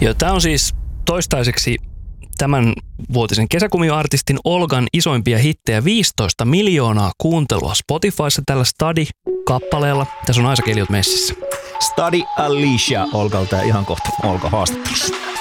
Ja tämä on siis toistaiseksi tämän vuotisen kesäkumioartistin Olgan isoimpia hittejä, 15 miljoonaa kuuntelua Spotifyssa tällä Study-kappaleella. Tässä on Aisa Keliot messissä. Study Alicia Olgalta ja ihan kohta Olga haastattelussa.